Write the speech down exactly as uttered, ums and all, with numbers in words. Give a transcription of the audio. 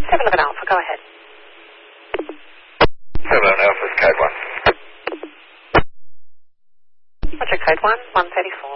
seven eleven Alpha, go ahead. seven eleven Alpha is code one. Roger, code one, one thirty-four.